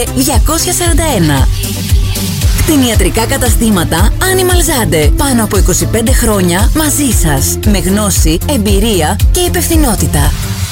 241. Κτηνιατρικά καταστήματα Animal Zande. Πάνω από 25 χρόνια μαζί σας. Με γνώση, εμπειρία και υπευθυνότητα.